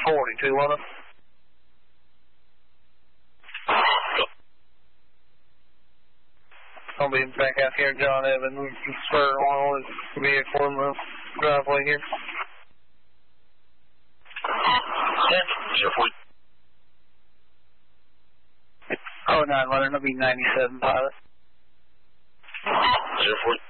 211. I'll be back out here, John Evans, spur on his vehicle in the driveway here. 10, 040. 09, let her know be 97 pilot. 040.